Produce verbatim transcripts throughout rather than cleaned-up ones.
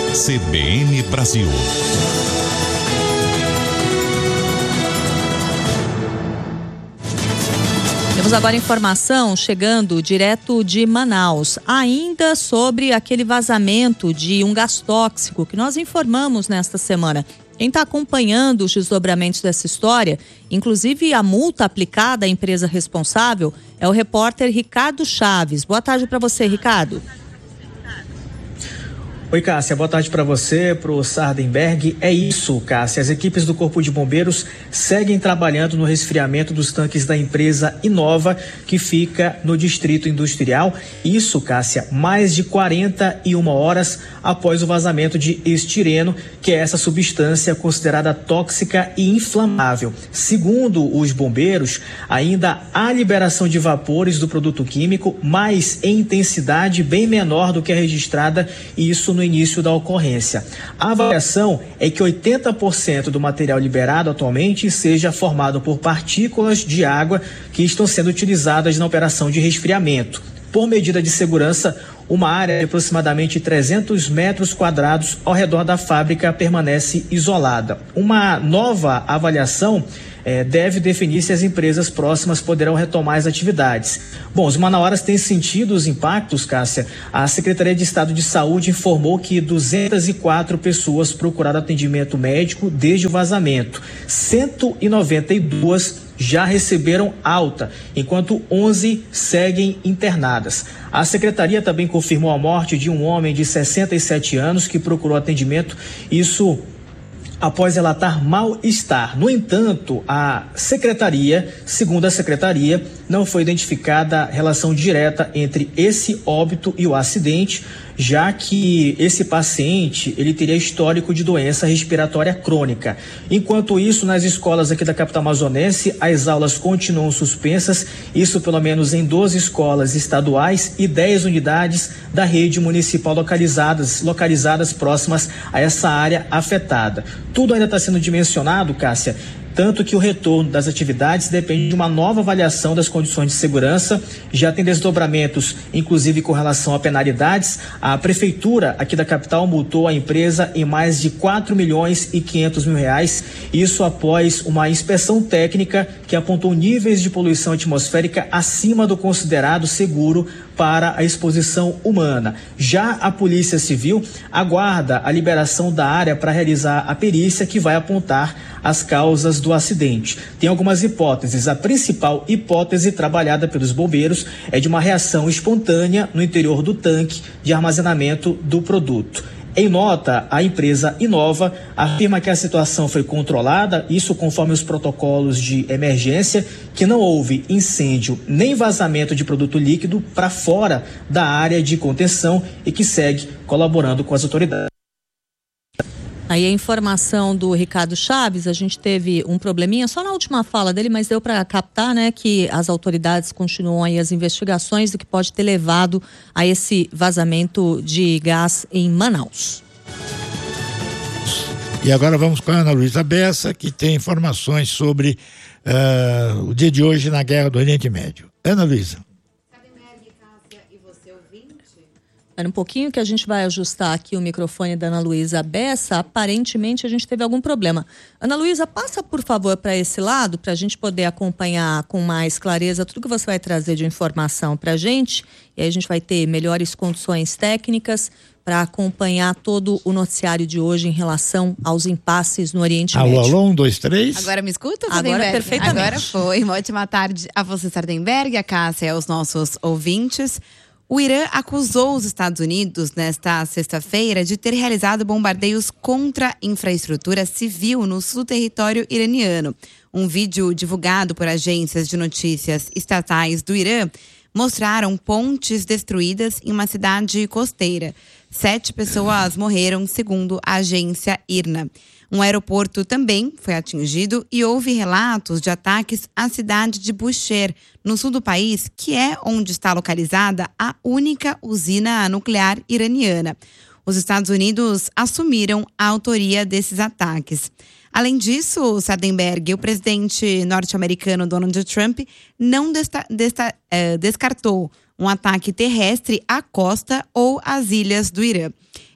C B N Brasil. Temos agora informação chegando direto de Manaus, ainda sobre aquele vazamento de um gás tóxico que nós informamos nesta semana. Quem está acompanhando os desdobramentos dessa história, inclusive a multa aplicada à empresa responsável, é o repórter Ricardo Chaves. Boa tarde para você, Ricardo. Oi, Cássia, boa tarde para você, para o Sardenberg. É isso, Cássia, as equipes do Corpo de Bombeiros seguem trabalhando no resfriamento dos tanques da empresa Inova, que fica no Distrito Industrial. Isso, Cássia, mais de quarenta e uma horas após o vazamento de estireno, que é essa substância considerada tóxica e inflamável. Segundo os bombeiros, ainda há liberação de vapores do produto químico, mas em intensidade bem menor do que a registrada, e isso no início da ocorrência. A avaliação é que oitenta por cento do material liberado atualmente seja formado por partículas de água que estão sendo utilizadas na operação de resfriamento. Por medida de segurança, uma área de aproximadamente trezentos metros quadrados ao redor da fábrica permanece isolada. Uma nova avaliação É, deve definir se as empresas próximas poderão retomar as atividades. Bom, os manauaras têm sentido os impactos, Cássia. A Secretaria de Estado de Saúde informou que duzentas e quatro pessoas procuraram atendimento médico desde o vazamento. cento e noventa e duas já receberam alta, enquanto onze seguem internadas. A Secretaria também confirmou a morte de um homem de sessenta e sete anos que procurou atendimento, isso após relatar mal-estar. No entanto, a secretaria, segundo a secretaria, não foi identificada relação direta entre esse óbito e o acidente, já que esse paciente ele teria histórico de doença respiratória crônica. Enquanto isso, nas escolas aqui da capital amazonense, as aulas continuam suspensas, isso pelo menos em doze escolas estaduais e dez unidades da rede municipal localizadas, localizadas próximas a essa área afetada. Tudo ainda está sendo dimensionado, Cássia, tanto que o retorno das atividades depende de uma nova avaliação das condições de segurança. Já tem desdobramentos, inclusive com relação a penalidades. A prefeitura aqui da capital multou a empresa em mais de quatro milhões e quinhentos mil reais. Isso após uma inspeção técnica que apontou níveis de poluição atmosférica acima do considerado seguro para a exposição humana. Já a Polícia Civil aguarda a liberação da área para realizar a perícia que vai apontar as causas do acidente. Tem algumas hipóteses. A principal hipótese trabalhada pelos bombeiros é de uma reação espontânea no interior do tanque de armazenamento do produto. Em nota, a empresa Inova afirma que a situação foi controlada, isso conforme os protocolos de emergência, que não houve incêndio nem vazamento de produto líquido para fora da área de contenção e que segue colaborando com as autoridades. Aí a informação do Ricardo Chaves, a gente teve um probleminha só na última fala dele, mas deu para captar, né, que as autoridades continuam aí as investigações do que pode ter levado a esse vazamento de gás em Manaus. E agora vamos com a Ana Luísa Bessa, que tem informações sobre uh, o dia de hoje na Guerra do Oriente Médio. Ana Luísa. Espera um pouquinho que a gente vai ajustar aqui o microfone da Ana Luísa Bessa. Aparentemente a gente teve algum problema. Ana Luísa, passa por favor para esse lado para a gente poder acompanhar com mais clareza tudo que você vai trazer de informação para a gente. E aí a gente vai ter melhores condições técnicas para acompanhar todo o noticiário de hoje em relação aos impasses no Oriente alô, Médio. Alô, um, dois, três. Agora me escuta, Sardenberg? Agora perfeitamente. Agora foi. Uma ótima tarde a você, Sardenberg, a Cássia e aos nossos ouvintes. O Irã acusou os Estados Unidos nesta sexta-feira de ter realizado bombardeios contra infraestrutura civil no sul do território iraniano. Um vídeo divulgado por agências de notícias estatais do Irã mostraram pontes destruídas em uma cidade costeira. Sete pessoas morreram, segundo a agência I R N A. Um aeroporto também foi atingido e houve relatos de ataques à cidade de Bushehr, no sul do país, que é onde está localizada a única usina nuclear iraniana. Os Estados Unidos assumiram a autoria desses ataques. Além disso, Sardenberg, o presidente norte-americano Donald Trump não desta, desta, eh, descartou um ataque terrestre à costa ou às ilhas do Irã.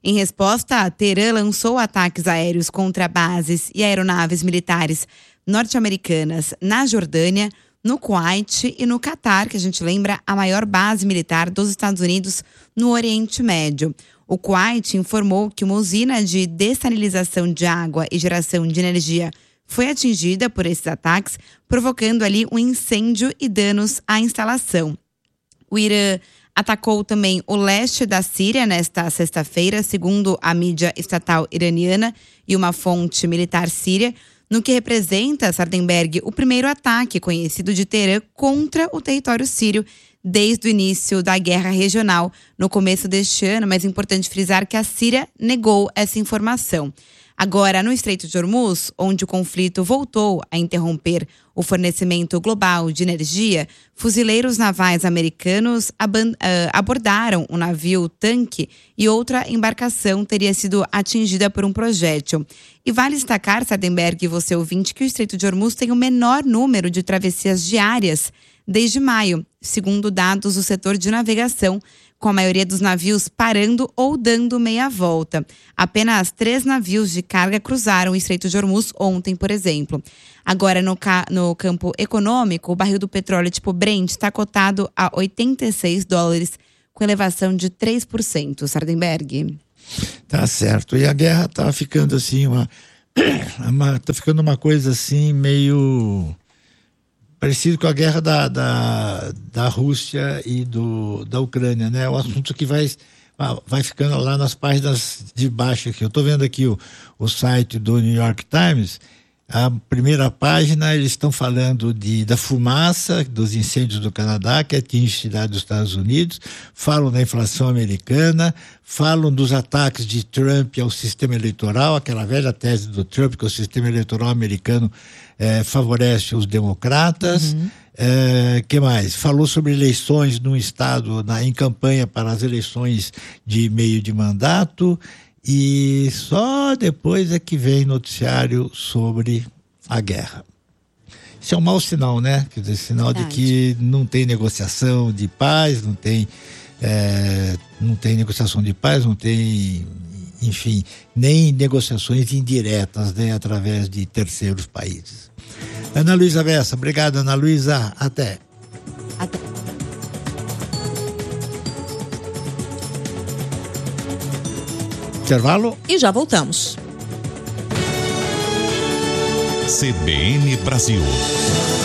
Em resposta, Teherã lançou ataques aéreos contra bases e aeronaves militares norte-americanas na Jordânia, no Kuwait e no Catar, que a gente lembra a maior base militar dos Estados Unidos no Oriente Médio. O Kuwait informou que uma usina de dessalinização de água e geração de energia foi atingida por esses ataques, provocando ali um incêndio e danos à instalação. O Irã atacou também o leste da Síria nesta sexta-feira, segundo a mídia estatal iraniana e uma fonte militar síria, no que representa, Sardenberg, o primeiro ataque conhecido de Teherã contra o território sírio desde o início da guerra regional no começo deste ano, mas é importante frisar que a Síria negou essa informação. Agora, no Estreito de Hormuz, onde o conflito voltou a interromper o fornecimento global de energia, fuzileiros navais americanos abordaram um navio-tanque e outra embarcação teria sido atingida por um projétil. E vale destacar, Sardenberg e você ouvinte, que o Estreito de Hormuz tem o menor número de travessias diárias desde maio, segundo dados do setor de navegação, com a maioria dos navios parando ou dando meia volta. Apenas três navios de carga cruzaram o Estreito de Hormuz ontem, por exemplo. Agora, no, ca- no campo econômico, o barril do petróleo tipo Brent está cotado a oitenta e seis dólares, com elevação de três por cento. Sardenberg. Tá certo. E a guerra tá ficando assim, uma, uma, tá ficando uma coisa assim meio parecido com a guerra da, da, da Rússia e do, da Ucrânia, né? O assunto que vai, vai ficando lá nas páginas de baixo aqui. Eu estou vendo aqui o, o site do New York Times. A primeira página, eles estão falando de, da fumaça dos incêndios do Canadá, que atinge a cidade dos Estados Unidos, falam da inflação americana, falam dos ataques de Trump ao sistema eleitoral, aquela velha tese do Trump que o sistema eleitoral americano eh, favorece os democratas. Uhum. Eh, que mais? Falou sobre eleições num estado na, em campanha para as eleições de meio de mandato. E só depois é que vem noticiário sobre a guerra. Isso é um mau sinal, né? Quer dizer, sinal Verdade. de que não tem negociação de paz, não tem, é, não tem negociação de paz, não tem, enfim, nem negociações indiretas, né? Através de terceiros países. Ana Luísa Bessa, obrigado, Ana Luísa. Até. Até. Intervalo. E já voltamos. C B N Brasil.